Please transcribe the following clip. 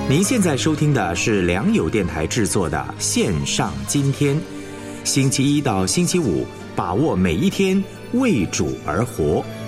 您现在收听的是良友电台制作的线上今天，星期一到星期五，把握每一天，为主而活，